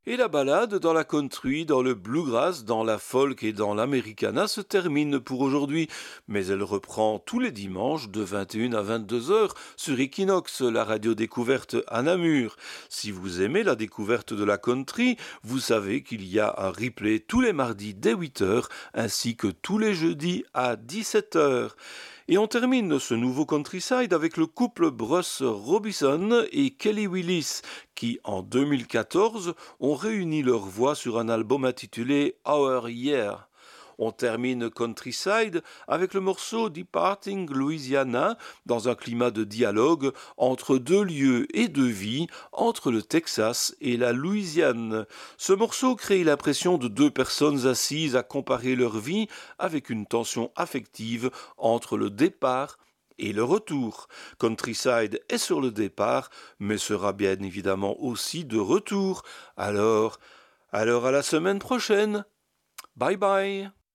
Et la balade dans la country, dans le bluegrass, dans la folk et dans l'americana se termine pour aujourd'hui, mais elle reprend tous les dimanches de 21 à 22 heures sur Equinox, la radio découverte à Namur. Si vous aimez la découverte de la country, vous savez qu'il y a un replay tous les mardis dès 8 heures ainsi que tous les jeudis à 17 heures. Et on termine ce nouveau countryside avec le couple Bruce Robinson et Kelly Willis qui, en 2014, ont réuni leurs voix sur un album intitulé Our Year. On termine Countryside avec le morceau Departing Louisiana dans un climat de dialogue entre deux lieux et deux vies, entre le Texas et la Louisiane. Ce morceau crée l'impression de deux personnes assises à comparer leur vie avec une tension affective entre le départ et le retour. Countryside est sur le départ, mais sera bien évidemment aussi de retour. Alors à la semaine prochaine. Bye bye.